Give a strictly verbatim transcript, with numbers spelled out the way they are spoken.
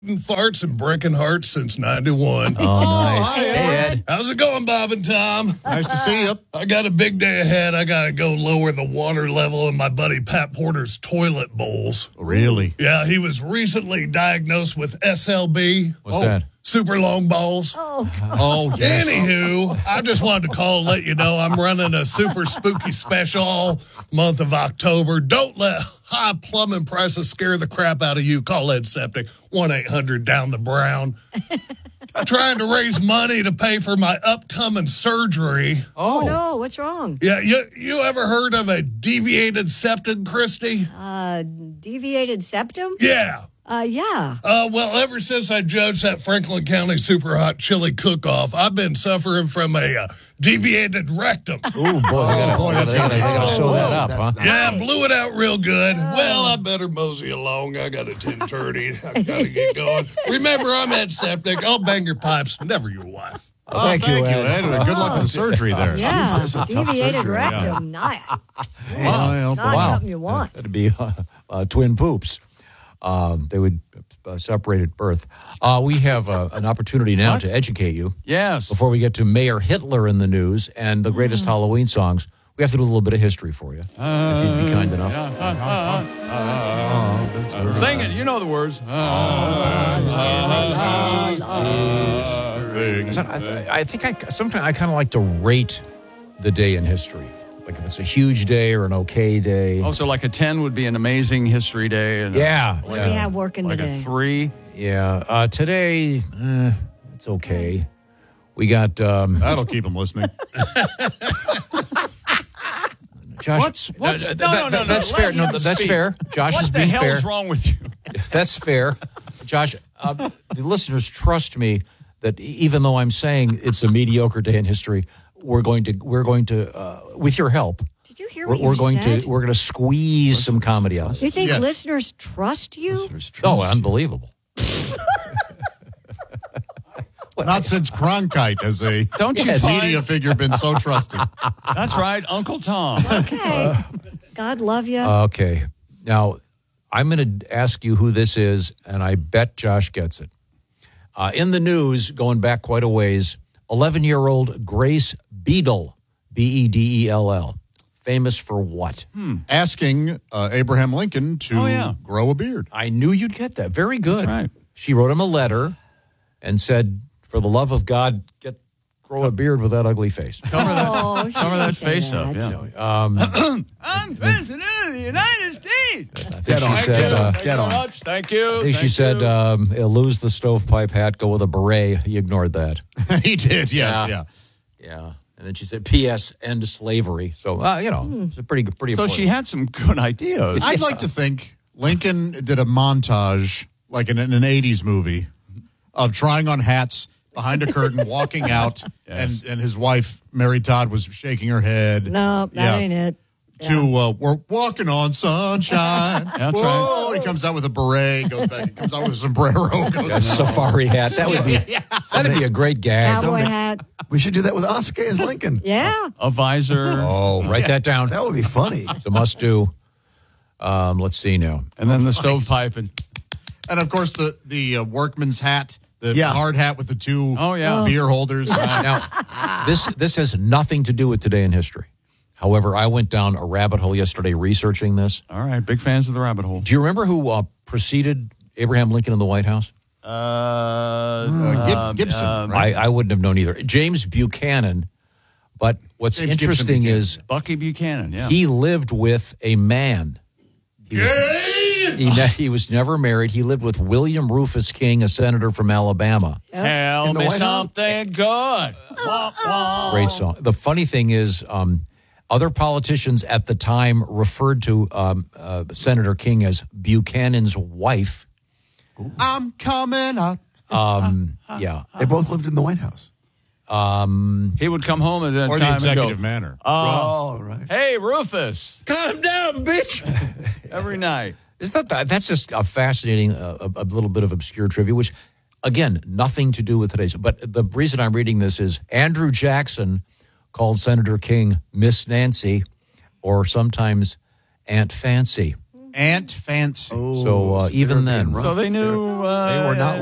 Farts and breaking hearts since ninety-one. Oh, nice. Hey, Hey, Ed. How's it going, Bob and Tom? Nice to see you. I got a big day ahead. I got to go lower the water level in my buddy Pat Porter's toilet bowls. Really? Yeah, he was recently diagnosed with S L B. What's oh, that? Super long balls. Oh, Oh, yes. Anywho, I just wanted to call and let you know I'm running a super spooky special all month of October. Don't let high plumbing prices scare the crap out of you. Call Ed Septic, one eight hundred down the Brown. I'm trying to raise money to pay for my upcoming surgery. oh no, what's wrong? Yeah, you, you ever heard of a deviated septum, Christy? Uh, deviated septum? Yeah. Uh, yeah. Uh, well, ever since I judged that Franklin County Super Hot Chili Cook-Off, I've been suffering from a uh, deviated rectum. Ooh, boy, they gotta, boy, they gotta, that's they gotta, they gotta gotta- sew that oh, up, huh? Yeah, blew it out real good. Well, I better mosey along. I got a ten thirty. I gotta get going. Remember, I'm Ed Septic. I'll bang your pipes, never your wife. Well, Oh, thank, you, Ed. Ed. Good luck with the surgery there. Yeah, that's a tough deviated surgery, rectum. Not, Well, not wow. something you want. That'd be uh, uh, twin poops. Um, they would uh, separate at birth. Uh, we have uh, an opportunity now to educate you. Yes. Before we get to Mayor Hitler in the news and the greatest Halloween songs, we have to do a little bit of history for you. if you'd be kind enough. Sing it. You know the words. I, I think I sometimes I kind of like to rate the day in history. Like if it's a huge day or an okay day. Also, like a ten would be an amazing history day. And Yeah. What yeah. do we have working like today? a three. Yeah, uh, today, eh, it's okay. We got um, That'll keep him listening. Josh. What's- what's- uh, no, no, no, no, That's let fair. No, him that's speak. fair. Josh What is the being hell fair. is wrong with you? That's fair. Josh, uh, the listeners trust me that even though I'm saying it's a mediocre day in history, we're going to we're going to uh, with your help. Did you hear We're, what you we're going said? to we're going to squeeze some comedy out. You think Yeah. listeners trust you? Oh, unbelievable! Not since Cronkite has a Don't you Yes. find? media figure been so trusted. That's right, Uncle Tom. Okay. God love you. Okay, now I'm going to ask you who this is, and I bet Josh gets it. Uh, in the news, going back quite a ways, eleven-year-old Grace Beadle, B E D E L L, famous for what? Asking uh, Abraham Lincoln to Oh, yeah. grow a beard. I knew you'd get that. Very good. That's right. She wrote him a letter and said, "For the love of God, get grow a beard with that ugly face." Cover that, oh, she cover didn't that say face that. up. Yeah. Um, I'm president of the United States. I think Dead she on. said, uh, Thank you Dead very on. much. Thank you. I think she Thank said, you. um, lose the stovepipe hat, go with a beret. He ignored that. He did, yes, yeah. Yeah. And then she said, P S end slavery. So, uh, you know, it's a pretty, pretty so important. she had some good ideas. I'd like to think Lincoln did a montage, like in an eighties movie, of trying on hats behind a curtain, walking out, and, and his wife, Mary Todd, was shaking her head. No, that Yeah. ain't it. To uh, we're walking on sunshine. That's Whoa! He comes out with a beret, goes back. He comes out with a sombrero. Goes a safari hat. That would be, that'd be a great gag. Cowboy hat. We should do that with Oscar as Lincoln. Yeah. A visor. Oh, write that down. That would be funny. It's a must do. Um, let's see now. And then the stovepipe. And, And of course, the the uh, workman's hat, the Yeah. hard hat with the two Oh, yeah. beer holders. Now, this this has nothing to do with today in history. However, I went down a rabbit hole yesterday researching this. all right, big fans of the rabbit hole. Do you remember who uh, preceded Abraham Lincoln in the White House? Uh, Uh, Gib- um, Gibson, um, right? I, I wouldn't have known either. James Buchanan. But what's James Gibson interesting Buchanan. is Bucky Buchanan, yeah. he lived with a man. He was, he, ne- he was never married. He lived with William Rufus King, a senator from Alabama. Tell In the me White House? something good. Wah, wah. Great song. The funny thing is, um, other politicians at the time referred to um, uh, Senator King as Buchanan's wife. I'm coming out. Um, yeah. They both lived in the White House. He would come home at that Or the time and executive go, manner. oh, Oh, right. hey, Rufus, Calm down, bitch. every night. Is that that? That's just a fascinating, uh, a, a little bit of obscure trivia, which, again, nothing to do with today's. But the reason I'm reading this is Andrew Jackson called Senator King Miss Nancy, or sometimes Aunt Fancy. Aunt Fancy. Oh, So, uh, they even were being then- rough. So they knew. Uh, They were not